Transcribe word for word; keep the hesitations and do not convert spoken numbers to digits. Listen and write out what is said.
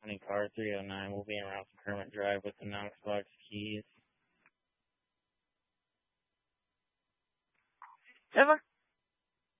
twenty car three oh nine will be around Kermit Drive with the Knoxbox keys. seven